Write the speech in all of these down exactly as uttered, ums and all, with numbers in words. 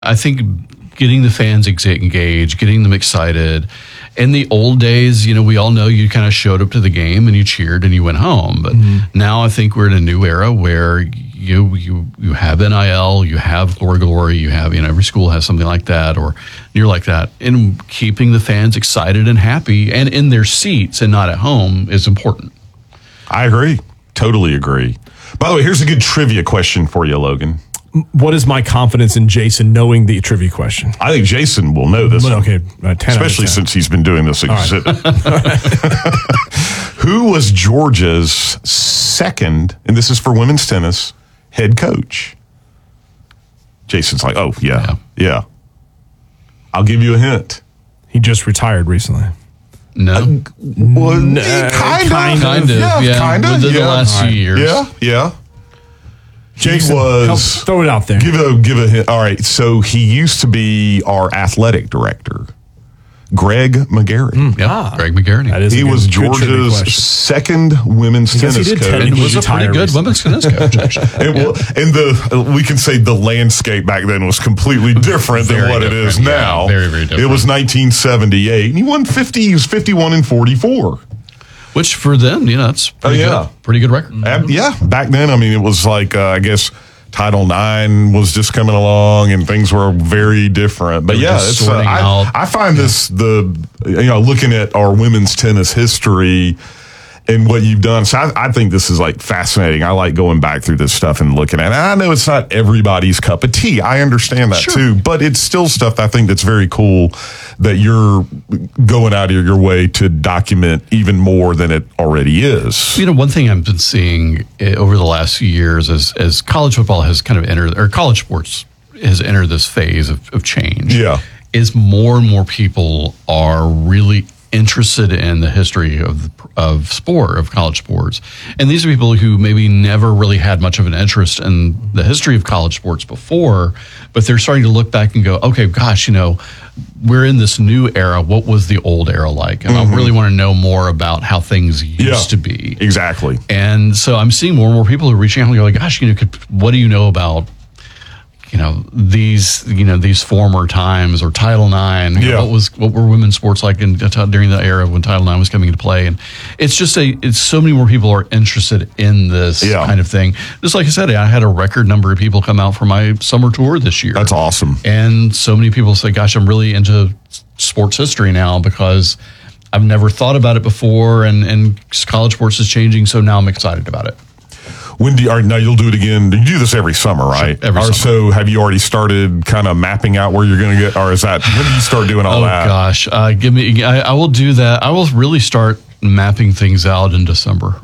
I think getting the fans ex- engaged, getting them excited. In the old days, you know, we all know you kind of showed up to the game and you cheered and you went home. But mm-hmm. now I think we're in a new era where you you you have N I L, you have Glory Glory, you have, you know, every school has something like that or near like that. And keeping the fans excited and happy and in their seats and not at home is important. I agree. Totally agree. By the way, here's a good trivia question for you, Logan. What is my confidence in Jason knowing the trivia question? I think Jason will know this. Okay, uh, ten especially since he's been doing this exhibit. Right. Who was Georgia's second, and this is for women's tennis, head coach? Jason's like, oh, yeah, yeah. yeah. I'll give you a hint. He just retired recently. No. Uh, well, no kind, kind of. Kind of, yeah. yeah. Kind of. Within yeah. the last right. few years. Yeah, yeah. Jason, he was, help throw it out there. Give a give a hint. All right, so he used to be our athletic director, Greg McGarry. Mm, yeah, ah, Greg McGarry. That is he good, was good Georgia's second women's tennis he did coach. And was a pretty good recently. women's tennis coach. Actually. and, well, and the we can say the landscape back then was completely different than what different. it is Yeah, now. very very different. It was nineteen seventy-eight, and he won fifty. He was fifty-one and forty-four. Which for them, you know, that's pretty oh, yeah. good. Pretty good record. Mm-hmm. Yeah, back then, I mean, it was like uh, I guess. Title nine was just coming along, and things were very different. But yeah, it's, uh, I, I find yeah. this the you know looking at our women's tennis history and what you've done. So I, I think this is like fascinating. I like going back through this stuff and looking at it. And I know it's not everybody's cup of tea. I understand that sure. too, but it's still stuff I think that's very cool that you're going out of your way to document even more than it already is. You know, one thing I've been seeing over the last few years as as college football has kind of entered, or college sports has entered this phase of, of change. Yeah. Is more and more people are really interested in the history of of sport, of college sports. And these are people who maybe never really had much of an interest in the history of college sports before, but they're starting to look back and go, okay, gosh, you know, we're in this new era. What was the old era like? And mm-hmm. I really want to know more about how things used yeah, to be. Exactly. And so I'm seeing more and more people who are reaching out and go like, gosh, you know, could, what do you know about you know, these, you know, these former times or Title nine, you yeah. know, what was, what were women's sports like in, during the era when Title nine was coming into play? And it's just a, it's so many more people are interested in this yeah. kind of thing. Just like I said, I had a record number of people come out for my summer tour this year. That's awesome. And so many people say, gosh, I'm really into sports history now because I've never thought about it before, and, and college sports is changing. So now I'm excited about it. When do you, are, now you'll do it again? You do this every summer, right? Sure, every or summer. So have you already started kind of mapping out where you're going to get, or is that, when do you start doing all oh, that? Oh gosh, uh, give me, I, I will do that. I will really start mapping things out in December.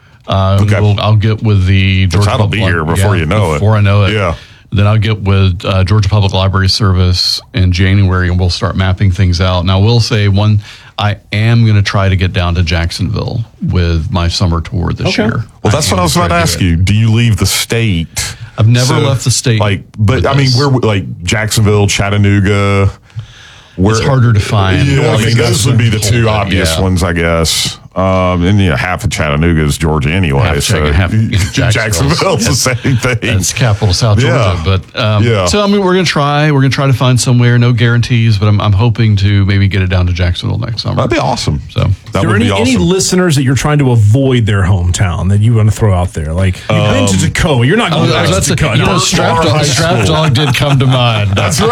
Uh, okay. we'll, I'll get with the Georgia that'll Public, be here before yeah, you know before it. Before I know it. Yeah. Then I'll get with uh, Georgia Public Library Service in January, and we'll start mapping things out. Now, I will say one, I am going to try to get down to Jacksonville with my summer tour this okay. year. Well, that's I what I was about to ask you. Do you leave the state? I've never so, left the state. Like, but I mean, we're like Jacksonville, Chattanooga. Where, it's harder to find. Yeah, I mean, those would be the two Hold obvious yeah. ones, I guess. Um, and you know, half of Chattanooga is Georgia anyway. Half so Jack- half Jacksonville's the same thing. It's capital South Georgia. Yeah. But um, yeah. so I mean, we're gonna try. We're gonna try to find somewhere. No guarantees, but I'm, I'm hoping to maybe get it down to Jacksonville next summer. That'd be awesome. So, that Are would there any, be awesome. any listeners that you're trying to avoid their hometown that you want to throw out there? Like, you've Um, been to Tacoma. You're not going oh, back that's to a, Tacoma. you know, No. Strap Dog, Strap Dog did come to mind. That's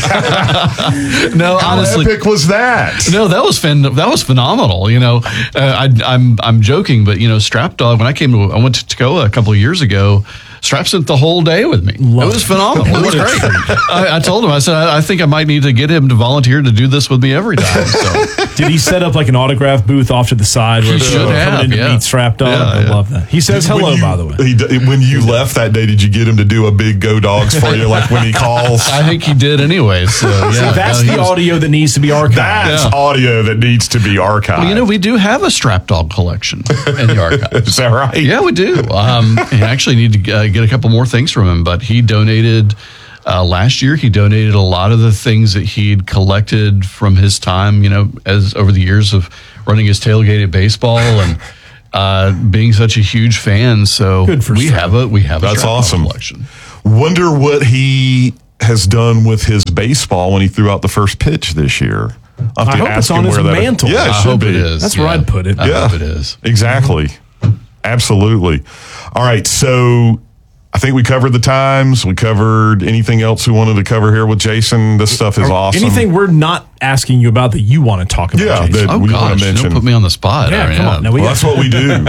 right. No, How honestly, epic was that? No, that was fan, that was phenomenal. You know, uh, I, I'm I'm joking, but you know, Strap Dog. When I came to, I went to Tacoma a couple of years ago. Strap spent the whole day with me. Love it was phenomenal. It was What a great. I, I told him, I said, I, I think I might need to get him to volunteer to do this with me every time. So. Did he set up like an autograph booth off to the side? Where He should coming have, in to yeah. meet Strap Dog? Yeah, I yeah. love that. He says When hello, you- by the way. He, when you left that day, did you get him to do a big Go Dogs for you, like when he calls? I think he did anyway. So yeah, See, that's no, he the was- audio that needs to be archived. That's Yeah. audio that needs to be archived. Well, you know, we do have a Strap Dog collection in the archives. Is that right? Yeah, we do. Um, I actually need to uh, get a couple more things from him, but he donated uh, last year. He donated a lot of the things that he'd collected from his time, you know, as over the years of running his tailgated baseball and uh, being such a huge fan. So Good for we Strap. have a we have That's a Strap Dog awesome. collection. Wonder what he has done with his baseball when he threw out the first pitch this year. I hope it's on his mantle. Yeah, it I should hope be. it is. That's yeah. where I'd put it. I yeah, hope it is. Exactly. Mm-hmm. Absolutely. All right, so I think we covered the times. We covered anything else we wanted to cover here with Jason. This stuff is awesome. Anything we're not asking you about that you want to talk about? Yeah, Jason? that Oh, we gosh, want to mention. don't put me on the spot. Yeah, I mean, come on. Now we Well, got- that's what we do.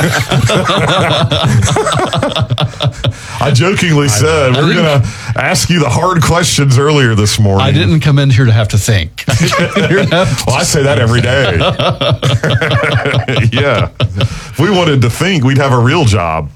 I jokingly said we we're going to ask you the hard questions earlier this morning. I didn't come in here to have to think. Well, I say that every day. Yeah. If we wanted to think, we'd have a real job.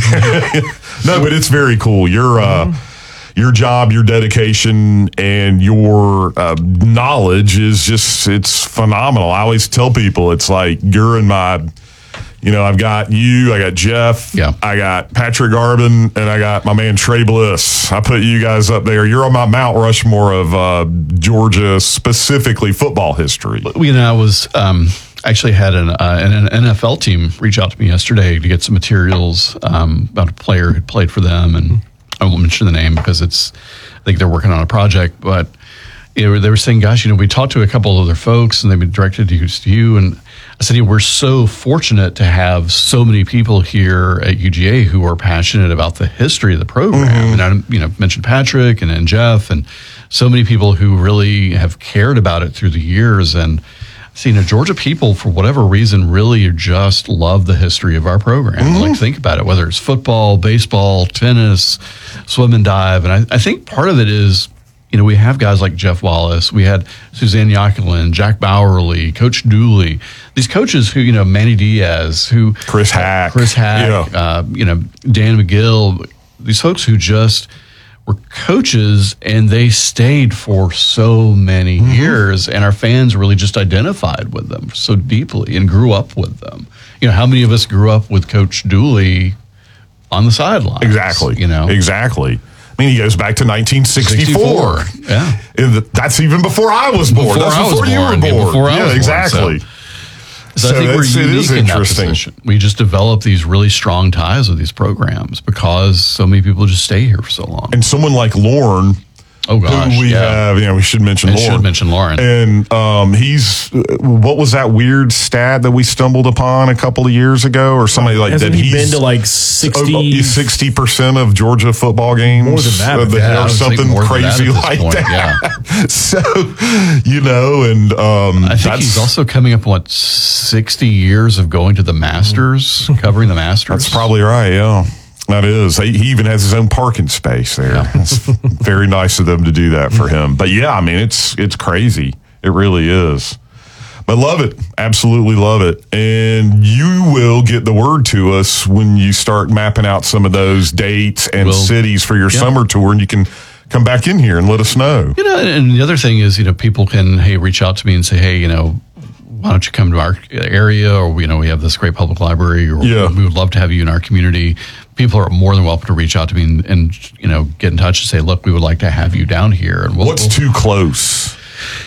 No, but it's very cool. Your uh, your job, your dedication, and your uh, knowledge is just, it's phenomenal. I always tell people, it's like you're in my, you know, I've got you, I got Jeff, Yeah. I got Patrick Garvin, and I got my man Trey Bliss. I put you guys up there. You're on my Mount Rushmore of uh, Georgia, specifically football history. You know, I was um, actually had an, uh, an N F L team reach out to me yesterday to get some materials um, about a player who played for them, and I won't mention the name because it's, I think they're working on a project, but you know, they were saying, gosh, you know, we talked to a couple of other folks and they've been directed to to you. And I said, yeah, we're so fortunate to have so many people here at U G A who are passionate about the history of the program. Mm-hmm. And I, you know, mentioned Patrick and, and Jeff and so many people who really have cared about it through the years. And see, you know, Georgia people, for whatever reason, really just love the history of our program. Mm-hmm. Like, think about it, whether it's football, baseball, tennis, swim and dive. And I, I think part of it is, you know, we have guys like Jeff Wallace. We had Suzanne Yakelin, Jack Bowerly, Coach Dooley. These coaches who, you know, Manny Diaz, who Chris Hack, Chris Hack, yeah. uh, you know, Dan McGill. These folks who just were coaches and they stayed for so many mm-hmm. years, and our fans really just identified with them so deeply and grew up with them. You know, how many of us grew up with Coach Dooley on the sidelines? Exactly. You know, exactly. I mean, he goes back to nineteen sixty-four. sixty-four. Yeah. And that's even before I was born. Before that's I was before you born. were born. Before I yeah, was born, exactly. So. So, so I think we're unique it is in that position. We just develop these really strong ties with these programs because so many people just stay here for so long. And someone like Lauren, oh gosh, who we yeah. have, you know, we should mention and Lauren. should mention Lauren. And um, he's, what was that weird stat that we stumbled upon a couple of years ago, or somebody like Hasn't that? He he's been to like sixty, sixty percent of Georgia football games, more than that, uh, the, yeah, or something crazy that like point, that. Yeah. So, you know, and um, I think that's, he's also coming up on what sixty years of going to the Masters, covering the Masters. That's probably right. Yeah. That is. He he even has his own parking space there. Yeah. It's very nice of them to do that for him. But yeah, I mean, it's it's crazy. It really is. But love it. Absolutely love it. And you will get the word to us when you start mapping out some of those dates and We'll, cities for your yeah. summer tour, and you can come back in here and let us know. You know, and the other thing is, you know, people can, hey, reach out to me and say, hey, you know, why don't you come to our area? Or, you know, we have this great public library, or yeah. we would love to have you in our community. People are more than welcome to reach out to me and, and you know, get in touch and say, look, we would like to have you down here. And we'll, What's we'll, too close?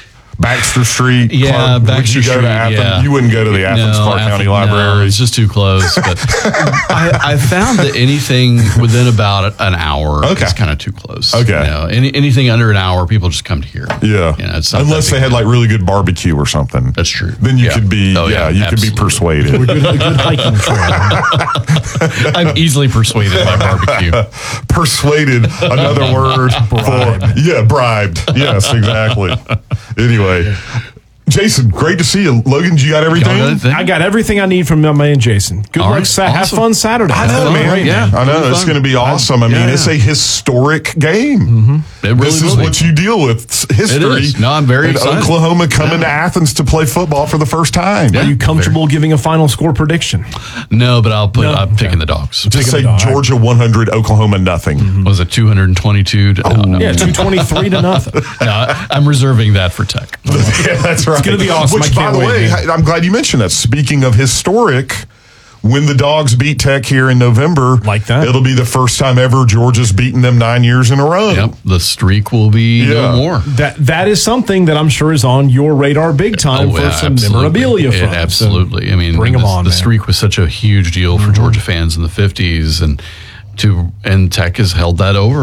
Baxter Street? Yeah, Clark, Baxter would you go Street. to Athens? Yeah. You wouldn't go to the Athens no, Clark Athens, County no, Library. it's just too close. But I, I found that anything within about an hour okay. is kind of too close. Okay. You know, any, anything under an hour, people just come to here. Yeah. You know, it's not Unless they had like really good barbecue or something. That's true. Then you Yeah. could be, Oh, yeah, yeah, you could be absolutely. persuaded. a good, a good hiking trail. I'm easily persuaded by barbecue. Persuaded, another word Bribed. for, yeah, bribed. Yes, exactly. Anyway, Jason, great to see you. Logan, you got everything? Y'all got anything? I got everything I need from my man Jason. Good All luck. right. Sa- Have Awesome. fun Saturday. I know, All man. right, yeah. I know. It'll be It's fun. going to be awesome. I mean, Yeah, it's yeah. a historic game. Mm-hmm. It really this is will be. what you deal with. It's history. is. No, I'm very and excited. Oklahoma coming to Athens to play football for the first time. Yeah. Are you comfortable giving a final score prediction? No, but I'll put. No. I'm Okay. picking the dogs. Just say Taking a dog. Georgia one hundred, Oklahoma nothing. Was it two hundred twenty-two? To, no, no, Yeah, two twenty-three to nothing. no, I- I'm reserving that for Tech. Yeah, that's right. It's gonna be awesome. Which, I can't by the wait, way, man. I'm glad you mentioned that. Speaking of historic, when the Dogs beat Tech here in November, Like that. it'll be the first time ever Georgia's beaten them nine years in a row. Yep, the streak will be Yeah. no more. That that is something that I'm sure is on your radar big time Oh, for yeah, some absolutely. memorabilia It- from. absolutely. I mean, bring 'em the, on, the man. streak was such a huge deal for Mm-hmm. Georgia fans in the fifties, and to and Tech has held that over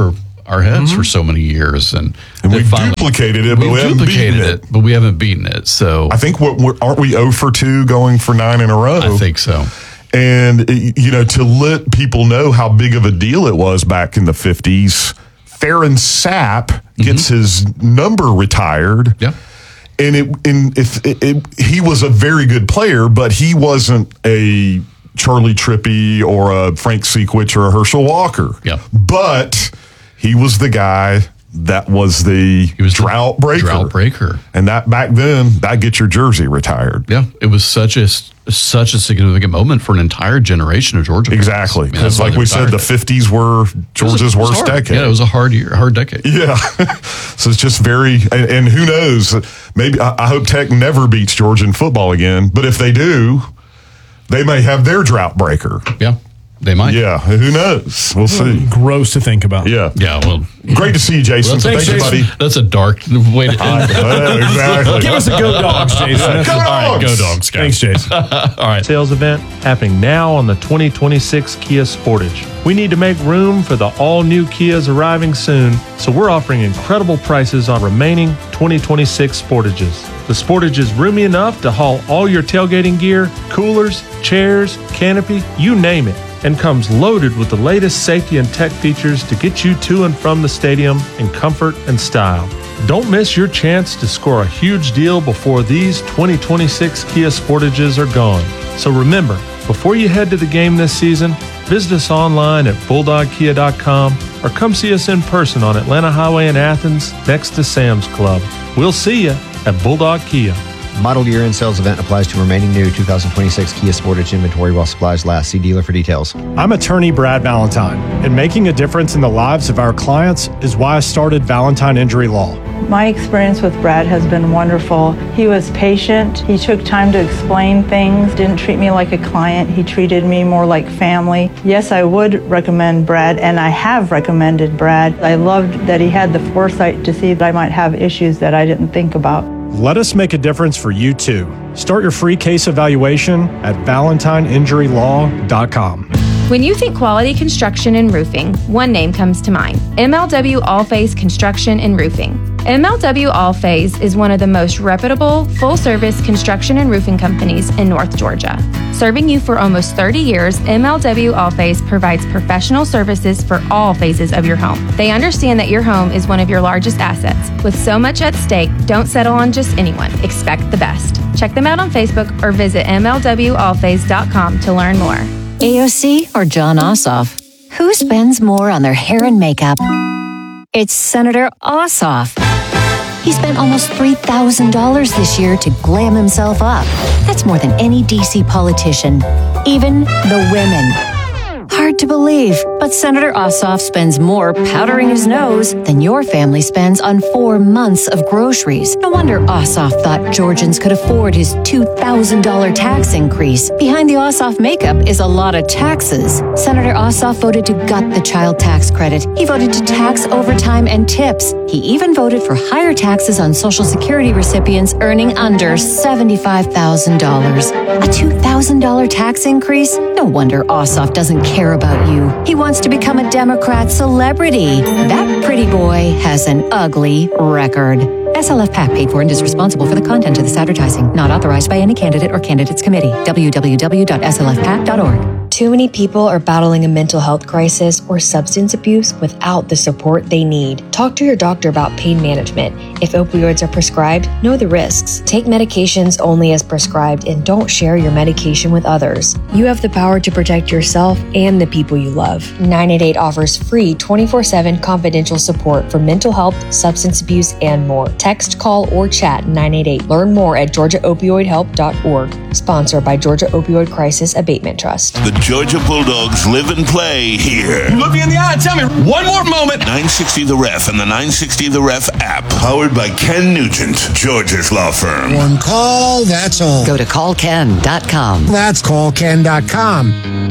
our heads mm-hmm. for so many years, and, and we duplicated it, but we, we haven't beaten it. it. But we haven't beaten it. So I think what we're, aren't we zero for two going for nine in a row? I think so. And you know, to let people know how big of a deal it was back in the fifties, Farron Sapp mm-hmm. gets his number retired. Yeah. And it, and if it, it, he was a very good player, but he wasn't a Charlie Trippy or a Frank Sequich or a Herschel Walker. Yeah. But he was the guy that was the he was drought breaker. Drought breaker. And that back then, that get your jersey retired. Yeah. It was such a such a significant moment for an entire generation of Georgia fans. Exactly. Because I mean, like we said, the fifties were Georgia's a, worst hard. decade. Yeah, it was a hard year, hard decade. Yeah. So it's just very, and, and who knows, maybe, I, I hope Tech never beats Georgia in football again, but if they do, they may have their drought breaker. Yeah. They might. Yeah, who knows? We'll see. Gross to think about. Yeah. Yeah, well. Great to see you, Jason. Well, thanks, Thanks, buddy. That's a dark way to end. uh, exactly. Give us a go dogs, Jason. Go All right, dogs. go dogs, guys. Thanks, Jason. All right. Sales event happening now on the twenty twenty-six Kia Sportage. We need to make room for the all-new Kias arriving soon, so we're offering incredible prices on remaining twenty twenty-six Sportages. The Sportage is roomy enough to haul all your tailgating gear, coolers, chairs, canopy, you name it, and comes loaded with the latest safety and tech features to get you to and from the stadium in comfort and style. Don't miss your chance to score a huge deal before these twenty twenty-six Kia Sportages are gone. So remember, before you head to the game this season, visit us online at bulldog kia dot com or come see us in person on Atlanta Highway in Athens next to Sam's Club. We'll see you at Bulldog Kia. Model year end sales event applies to remaining new two thousand twenty-six Kia Sportage inventory while supplies last. See dealer for details. I'm attorney Brad Valentine, and making a difference in the lives of our clients is why I started Valentine Injury Law. My experience with Brad has been wonderful. He was patient. He took time to explain things, didn't treat me like a client. He treated me more like family. Yes, I would recommend Brad, and I have recommended Brad. I loved that he had the foresight to see that I might have issues that I didn't think about. Let us make a difference for you too. Start your free case evaluation at valentine injury law dot com. When you think quality construction and roofing, one name comes to mind: M L W All-Phase Construction and Roofing. M L W All-Phase is one of the most reputable, full-service construction and roofing companies in North Georgia. Serving you for almost thirty years, M L W All-Phase provides professional services for all phases of your home. They understand that your home is one of your largest assets. With so much at stake, don't settle on just anyone. Expect the best. Check them out on Facebook or visit m l w all phase dot com to learn more. A O C or Jon Ossoff? Who spends more on their hair and makeup? It's Senator Ossoff. He spent almost three thousand dollars this year to glam himself up. That's more than any D C politician, even the women. Hard to believe, but Senator Ossoff spends more powdering his nose than your family spends on four months of groceries. No wonder Ossoff thought Georgians could afford his two thousand dollars tax increase. Behind the Ossoff makeup is a lot of taxes. Senator Ossoff voted to gut the child tax credit. He voted to tax overtime and tips. He even voted for higher taxes on Social Security recipients earning under seventy-five thousand dollars. A two thousand dollars tax increase? No wonder Ossoff doesn't care about you. He wants to become a Democrat celebrity. That pretty boy has an ugly record. S L F PAC paid for and is responsible for the content of this advertising. Not authorized by any candidate or candidates committee. w w w dot s l f pac dot org. Too many people are battling a mental health crisis or substance abuse without the support they need. Talk to your doctor about pain management. If opioids are prescribed, know the risks. Take medications only as prescribed and don't share your medication with others. You have the power to protect yourself and the people you love. nine eight eight offers free twenty-four seven confidential support for mental health, substance abuse, and more. Text, call, or chat nine eight eight. Learn more at georgia opioid help dot org. Sponsored by Georgia Opioid Crisis Abatement Trust. The Georgia Bulldogs live and play here. Look me in the eye and tell me one more moment. nine sixty The Ref and the nine sixty The Ref app. Powered by Ken Nugent, Georgia's law firm. One call, that's all. Go to call ken dot com. That's call ken dot com.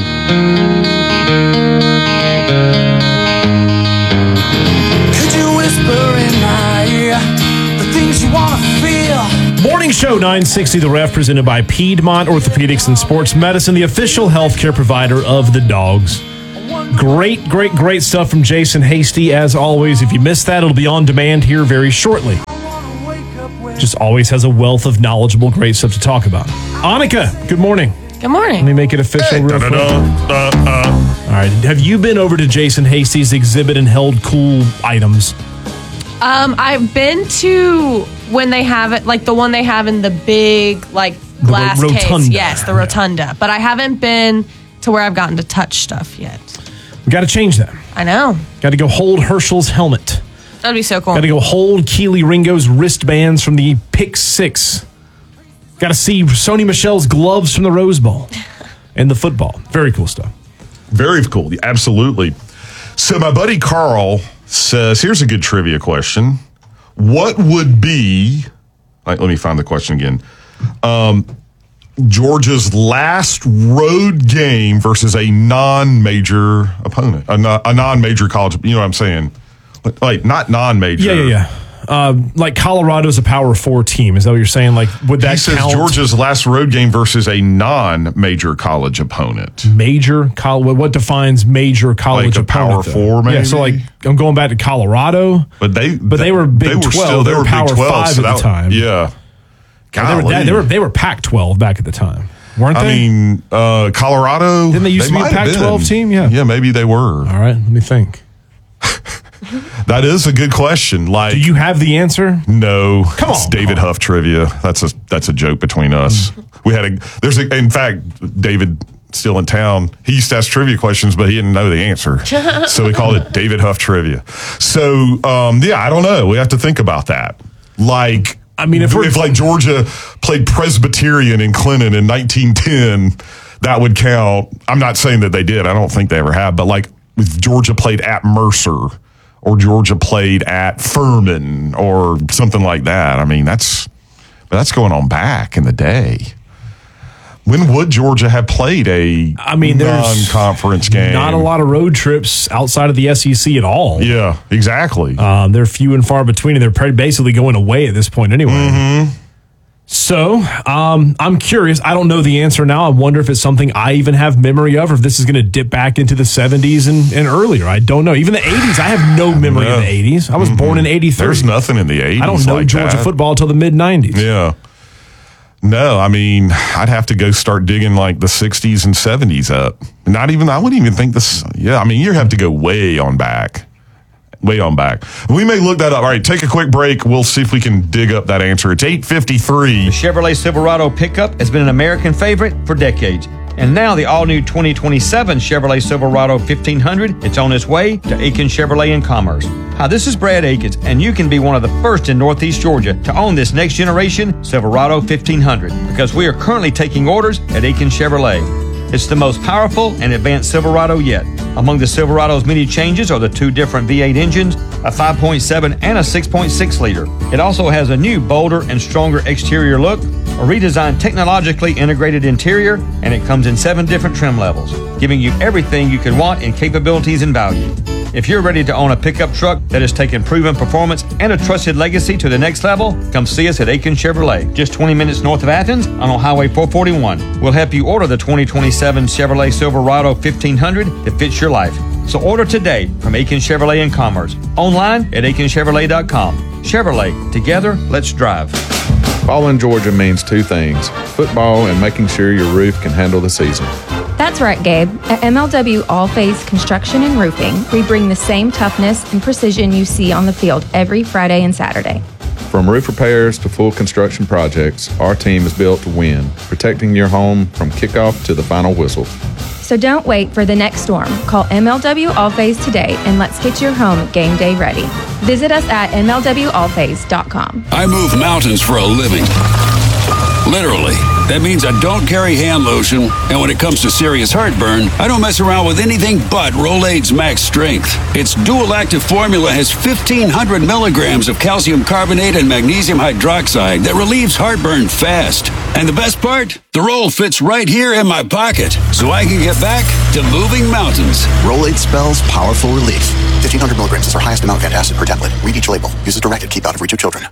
Could you whisper in my ear the things you want to feel? Morning Show nine sixty The Ref, presented by Piedmont Orthopedics and Sports Medicine, the official healthcare provider of the Dogs. Great, great, great stuff from Jason Hasty. As always, if you missed that, it'll be on demand here very shortly. Just always has a wealth of knowledgeable, great stuff to talk about. Annika, good morning. Good morning. Let me make it official real quick. All right. Have you been over to Jason Hasty's exhibit and held cool items? Um, I've been to when they have it, like the one they have in the big, like, glass ro- case. rotunda. Yes, the rotunda. But I haven't been to where I've gotten to touch stuff yet. We got to change that. I know. Got to go hold Herschel's helmet. That'd be so cool. Got to go hold Keely Ringo's wristbands from the Pick Six. Got to see Sony Michel's gloves from the Rose Bowl and the football. Very cool stuff. Very cool. Absolutely. So my buddy Carl says, here's a good trivia question. What would be, let me find the question again, um, Georgia's last road game versus a non-major opponent, a, non- a non-major college, you know what I'm saying? Like, not non-major. Yeah, yeah, yeah. Uh, like Colorado's a Power Four team. Is that what you're saying? Like, would that he says count? Georgia's last road game versus a non-major college opponent. Major college. What defines major college like a opponent? Power Four, maybe. Yeah, so like I'm going back to Colorado, but they but they were Big they were twelve. Still, they, they were were Power Big twelve, Five so at the that, time. Yeah, they were, they were they were Pac twelve back at the time, weren't they? I mean, uh, Colorado. Didn't they used they to be a Pac twelve team? Yeah, yeah, maybe they were. All right, let me think. That is a good question. Like, do you have the answer? No. Come on, it's David Huff trivia. That's a that's a joke between us. We had a there's a in fact David still in town. He used to ask trivia questions, but he didn't know the answer, so we called it David Huff trivia. So um, yeah, I don't know. We have to think about that. Like, I mean, if, if like Georgia played Presbyterian in Clinton in nineteen ten, that would count. I'm not saying that they did. I don't think they ever have. But like, if Georgia played at Mercer, or Georgia played at Furman or something like that. I mean, that's that's going on back in the day. When would Georgia have played a I mean, non-conference game? Not a lot of road trips outside of the S E C at all. Yeah, exactly. Um, they're few and far between, and they're basically going away at this point anyway. Mm-hmm. So, um, I'm curious. I don't know the answer now. I wonder if it's something I even have memory of, or if this is going to dip back into the seventies and, and earlier. I don't know. Even the eighties, I have no memory no. of the eighties. I was mm-hmm. born in eighty-three. There's nothing in the eighties. I don't know like Georgia that. football until the mid nineties. Yeah. No, I mean, I'd have to go start digging like the sixties and seventies up. Not even, I wouldn't even think this, yeah, I mean, you have to go way on back. Way on back. We may look that up. All right, take a quick break. We'll see if we can dig up that answer. It's eight fifty-three. The Chevrolet Silverado pickup has been an American favorite for decades. And now the all-new twenty twenty-seven Chevrolet Silverado fifteen hundred, it's on its way to Aiken Chevrolet in Commerce. Hi, this is Brad Akins, and you can be one of the first in Northeast Georgia to own this next-generation Silverado fifteen hundred, because we are currently taking orders at Aiken Chevrolet. It's the most powerful and advanced Silverado yet. Among the Silverado's many changes are the two different V eight engines, a five point seven and a six point six liter. It also has a new, bolder and stronger exterior look, a redesigned technologically integrated interior, and it comes in seven different trim levels, giving you everything you could want in capabilities and value. If you're ready to own a pickup truck that has taken proven performance and a trusted legacy to the next level, come see us at Aiken Chevrolet, just twenty minutes north of Athens on Highway four forty-one. We'll help you order the twenty twenty-seven Chevrolet Silverado fifteen hundred that fits your life. So order today from Aiken Chevrolet in Commerce, online at aiken chevrolet dot com. Chevrolet, together, let's drive. Fall in Georgia means two things: football and making sure your roof can handle the season. That's right, Gabe. At M L W All Phase Construction and Roofing, we bring the same toughness and precision you see on the field every Friday and Saturday. From roof repairs to full construction projects, our team is built to win, protecting your home from kickoff to the final whistle. So don't wait for the next storm. Call M L W All Phase today and let's get your home game day ready. Visit us at m l w all phase dot com. I move mountains for a living. Literally. That means I don't carry hand lotion, and when it comes to serious heartburn, I don't mess around with anything but Rolaids Max Strength. Its dual-active formula has fifteen hundred milligrams of calcium carbonate and magnesium hydroxide that relieves heartburn fast. And the best part? The roll fits right here in my pocket, so I can get back to moving mountains. Rolaids spells powerful relief. fifteen hundred milligrams is our highest amount of antacid per tablet. Read each label. Use as directed. Keep out of reach of children.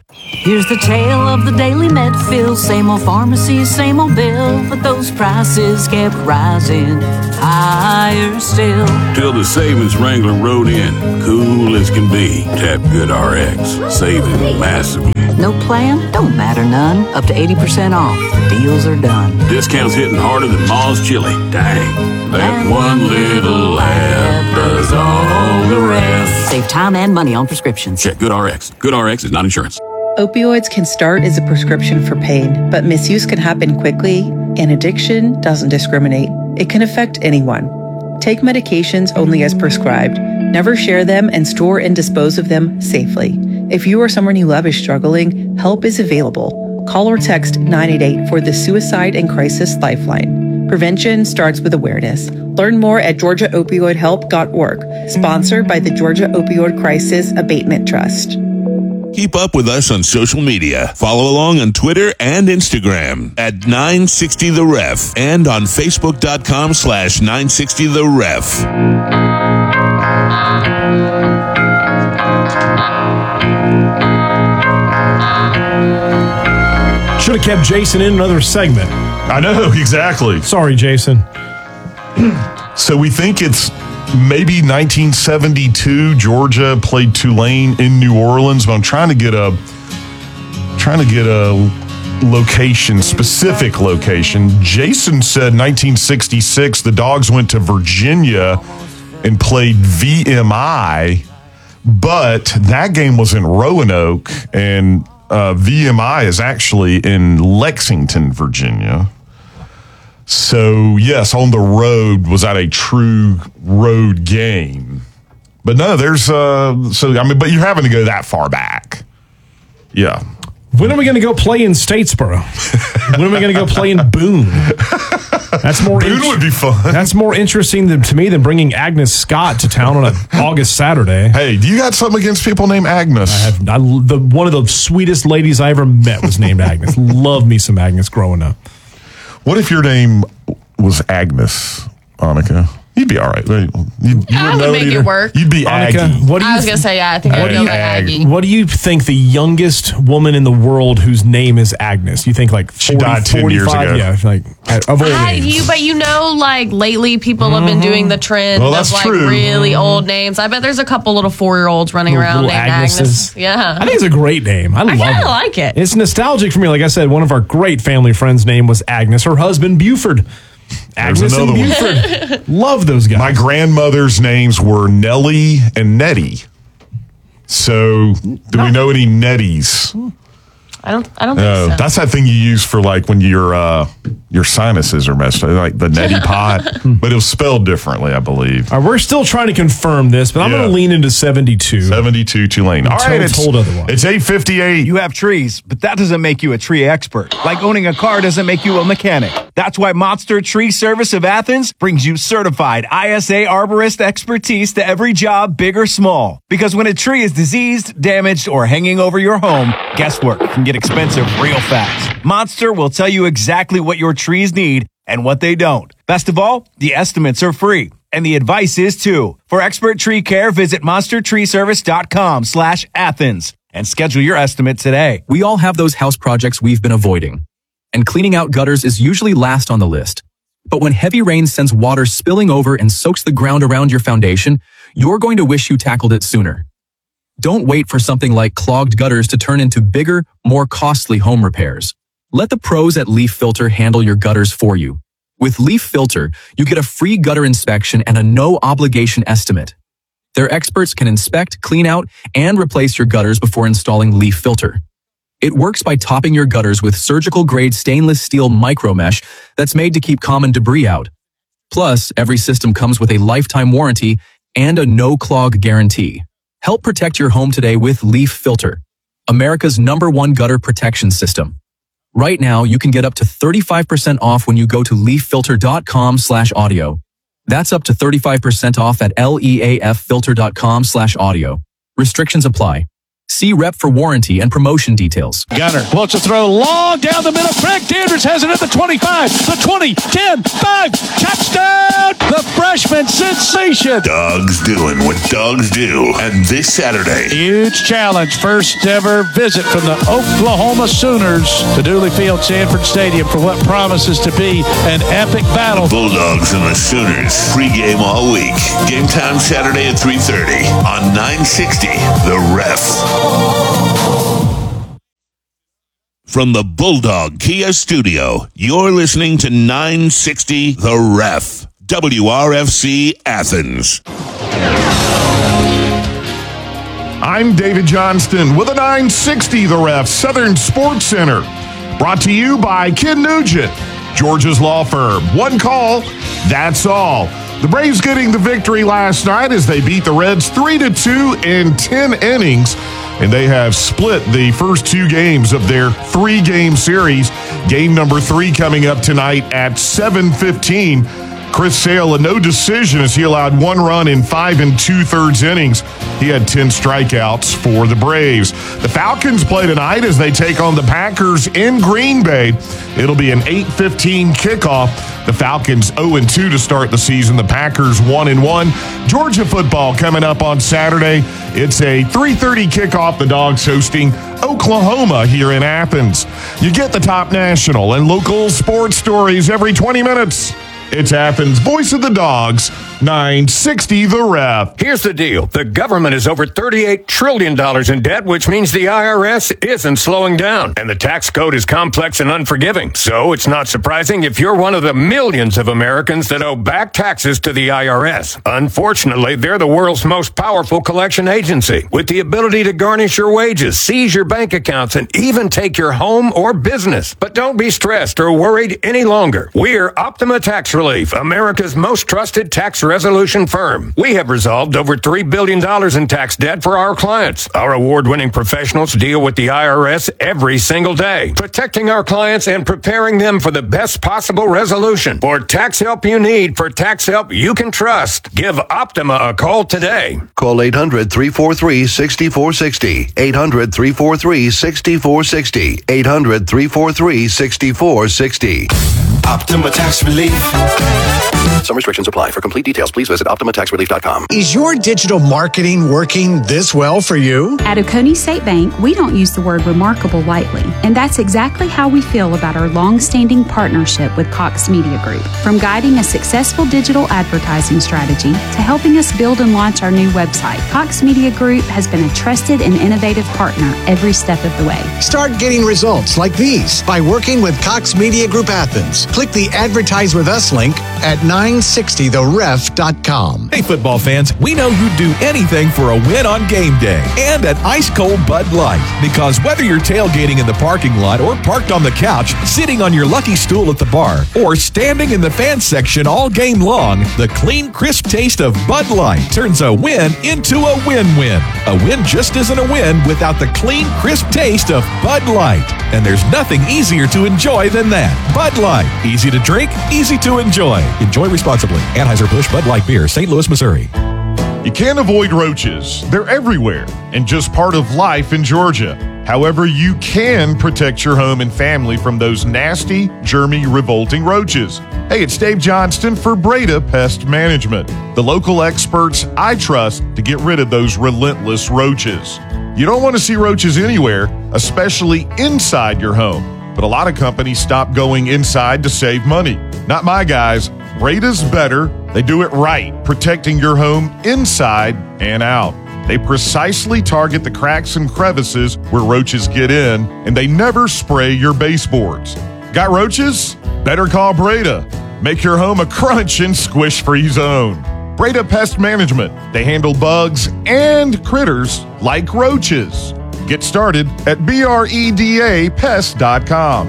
Here's the tale of the daily med fill. Same old pharmacy, same old bill, but those prices kept rising higher still. Till the savings wrangler rode in, cool as can be. Tap GoodRx, saving massively. No plan? Don't matter none. Up to eighty percent off. The deals are done. Discounts hitting harder than Ma's chili. Dang, that one little app does all the rest. Save time and money on prescriptions. Check GoodRx. GoodRx is not insurance. Opioids can start as a prescription for pain, but misuse can happen quickly, and addiction doesn't discriminate. It can affect anyone. Take medications only as prescribed. Never share them and store and dispose of them safely. If you or someone you love is struggling, help is available. Call or text nine eight eight for the Suicide and Crisis Lifeline. Prevention starts with awareness. Learn more at georgia opioid help dot org, sponsored by the Georgia Opioid Crisis Abatement Trust. Keep up with us on social media. Follow along on Twitter and Instagram at nine sixty the ref and on facebook.com slash 960 the ref. Should have kept Jason in another segment. I know, exactly. Sorry, Jason. So we think it's maybe nineteen seventy-two. Georgia played Tulane in New Orleans, but I'm trying to get a trying to get a location, specific location. Jason said nineteen sixty-six. The Dogs went to Virginia and played V M I, but that game was in Roanoke, and uh, V M I is actually in Lexington, Virginia. So, yes, on the road was that a true road game. But no, there's, uh, so, I mean, but you're having to go that far back. Yeah. When are we going to go play in Statesboro? When are we going to go play in Boone? That's more Boone int- would be fun. That's more interesting than, to me than bringing Agnes Scott to town on an August Saturday. Hey, do you got something against people named Agnes? I have. I, the, one of the sweetest ladies I ever met was named Agnes. Love me some Agnes growing up. What if your name was Agnes, Annika? You'd be all right. You, you I would make it, it work. You'd be Annika, Aggie. What do you I was going to say, yeah, I think I'd go by Aggie. What do you think the youngest woman in the world whose name is Agnes? You think like forty, she died ten years ago. Yeah, like of old I, names. you, but you know, like lately, people mm-hmm. have been doing the trend well, of like true. really old names. I bet there's a couple little four-year-olds running little, around little named Agneses. Agnes. Yeah, I think it's a great name. I, I love it. I like it. It's nostalgic for me. Like I said, one of our great family friends' name was Agnes. Her husband Buford. Agnes and Buford. Love those guys. My grandmother's names were Nellie and Nettie. So, do no. we know any Netties? I don't. I don't think uh, so. That's that thing you use for like when your uh, your sinuses are messed up, like the neti pot, but it was spelled differently, I believe. All right, we're still trying to confirm this, but I'm yeah. going to lean into seventy-two. seventy-two Tulane. All right, it's told otherwise. It's eight fifty-eight. You have trees, but that doesn't make you a tree expert. Like owning a car doesn't make you a mechanic. That's why Monster Tree Service of Athens brings you certified I S A arborist expertise to every job, big or small. Because when a tree is diseased, damaged, or hanging over your home, guesswork can get expensive real fast. Monster will tell you exactly what your trees need and what they don't. Best of all, the estimates are free. And the advice is too. For expert tree care, visit monster tree service dot com slash Athens and schedule your estimate today. We all have those house projects we've been avoiding. And cleaning out gutters is usually last on the list. But when heavy rain sends water spilling over and soaks the ground around your foundation, you're going to wish you tackled it sooner. Don't wait for something like clogged gutters to turn into bigger, more costly home repairs. Let the pros at Leaf Filter handle your gutters for you. With Leaf Filter, you get a free gutter inspection and a no-obligation estimate. Their experts can inspect, clean out, and replace your gutters before installing Leaf Filter. It works by topping your gutters with surgical-grade stainless steel micromesh that's made to keep common debris out. Plus, every system comes with a lifetime warranty and a no-clog guarantee. Help protect your home today with Leaf Filter, America's number one gutter protection system. Right now, you can get up to thirty-five percent off when you go to leaf filter dot com slash audio. That's up to thirty-five percent off at leaf filter dot com slash audio. Restrictions apply. See rep for warranty and promotion details. Gunner wants to throw long down the middle. Frank Dandridge has it at the twenty-five, the twenty, ten, five, touchdown! The freshman sensation. Dogs doing what dogs do. And this Saturday, huge challenge. First ever visit from the Oklahoma Sooners to Dooley Field, Sanford Stadium for what promises to be an epic battle. Bulldogs and the Sooners. Pre-game all week. Game time Saturday at three thirty on nine sixty The Ref. From the Bulldog Kia Studio, you're listening to nine sixty The Ref. W R F C Athens. I'm David Johnston with a nine sixty The Ref Southern Sports Center. Brought to you by Ken Nugent, Georgia's law firm. One call, that's all. The Braves getting the victory last night as they beat the Reds three to two in ten innings. And they have split the first two games of their three-game series. Game number three coming up tonight at seven fifteen. Chris Sale, a no decision as he allowed one run in five and two-thirds innings. He had ten strikeouts for the Braves. The Falcons play tonight as they take on the Packers in Green Bay. It'll be an eight fifteen kickoff. The Falcons oh and two to start the season. The Packers one and one. Georgia football coming up on Saturday. It's a three thirty kickoff. The Dogs hosting Oklahoma here in Athens. You get the top national and local sports stories every twenty minutes. It's Athens' Voice of the Dogs, nine sixty The Ref. Here's the deal. The government is over thirty-eight trillion dollars in debt, which means the I R S isn't slowing down. And the tax code is complex and unforgiving. So it's not surprising if you're one of the millions of Americans that owe back taxes to the I R S. Unfortunately, they're the world's most powerful collection agency, with the ability to garnish your wages, seize your bank accounts, and even take your home or business. But don't be stressed or worried any longer. We're Optima Tax Relief, America's most trusted tax resolution firm. We have resolved over three billion dollars in tax debt for our clients. Our award-winning professionals deal with the I R S every single day, protecting our clients and preparing them for the best possible resolution. For tax help you need, for tax help you can trust, give Optima a call today. Call eight hundred, three four three, six four six zero. eight hundred, three four three, six four six zero. eight hundred, three four three, six four six zero. Optima Tax Relief. Some restrictions apply. For complete details, please visit optima tax relief dot com. Is your digital marketing working this well for you? At Oconee State Bank, we don't use the word remarkable lightly, and that's exactly how we feel about our long-standing partnership with Cox Media Group. From guiding a successful digital advertising strategy to helping us build and launch our new website, Cox Media Group has been a trusted and innovative partner every step of the way. Start getting results like these by working with Cox Media Group Athens. Click the Advertise With Us link at nine sixty the ref dot com. Hey, football fans, we know you'd do anything for a win on game day and an ice-cold Bud Light. Because whether you're tailgating in the parking lot or parked on the couch, sitting on your lucky stool at the bar, or standing in the fan section all game long, the clean, crisp taste of Bud Light turns a win into a win-win. A win just isn't a win without the clean, crisp taste of Bud Light. And there's nothing easier to enjoy than that. Bud Light. Easy to drink, easy to enjoy. Enjoy responsibly. Anheuser-Busch Bud Light Beer, Saint Louis, Missouri. You can't avoid roaches. They're everywhere and just part of life in Georgia. However, you can protect your home and family from those nasty, germy, revolting roaches. Hey, it's Dave Johnston for Breda Pest Management, the local experts I trust to get rid of those relentless roaches. You don't want to see roaches anywhere, especially inside your home. But a lot of companies stop going inside to save money. Not my guys. Breda's better. They do it right, protecting your home inside and out. They precisely target the cracks and crevices where roaches get in, and they never spray your baseboards. Got roaches? Better call Breda. Make your home a crunch and squish-free zone. Breda Pest Management. They handle bugs and critters like roaches. Get started at breda pest dot com.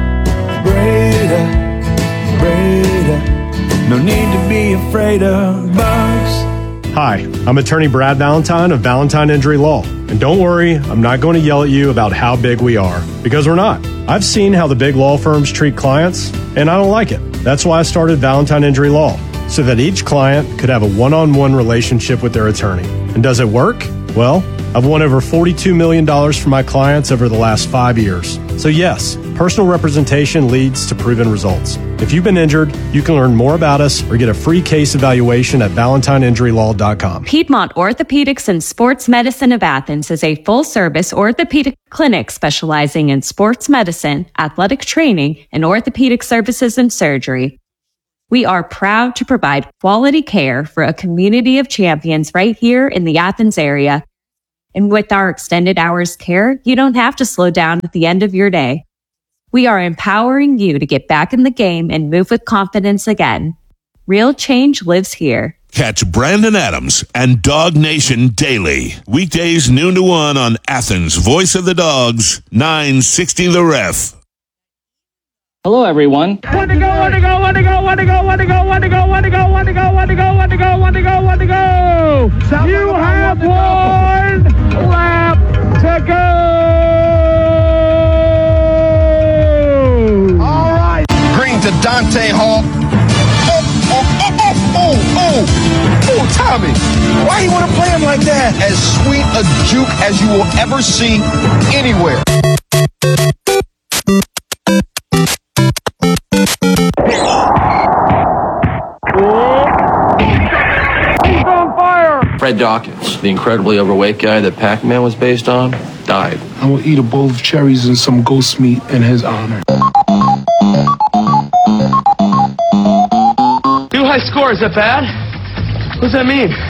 Breda, Breda, no need to be afraid of bugs. Hi, I'm attorney Brad Valentine of Valentine Injury Law. And don't worry, I'm not going to yell at you about how big we are, because we're not. I've seen how the big law firms treat clients, and I don't like it. That's why I started Valentine Injury Law, so that each client could have a one-on-one relationship with their attorney. And does it work? Well, I've won over forty-two million dollars for my clients over the last five years. So yes, personal representation leads to proven results. If you've been injured, you can learn more about us or get a free case evaluation at valentine injury law dot com. Piedmont Orthopedics and Sports Medicine of Athens is a full-service orthopedic clinic specializing in sports medicine, athletic training, and orthopedic services and surgery. We are proud to provide quality care for a community of champions right here in the Athens area. And with our extended hours care, you don't have to slow down at the end of your day. We are empowering you to get back in the game and move with confidence again. Real change lives here. Catch Brandon Adams and Dog Nation daily. Weekdays noon to one on Athens' Voice of the Dogs, nine sixty The Ref. Hello, everyone. One to go, one to go, one to go, one to go, one to go, one to go, one to go, one to go, one to go, one to go, one to go, one to go. You have one lap to go. All right. Green to Dante Hall. Oh, oh, oh, oh, oh, oh. Oh, Tommy. Why you want to play him like that? As sweet a juke as you will ever see anywhere. He's on fire! Fred Dawkins, the incredibly overweight guy that Pac-Man was based on, died. I will eat a bowl of cherries and some ghost meat in his honor. Too high score, is that bad? What does that mean?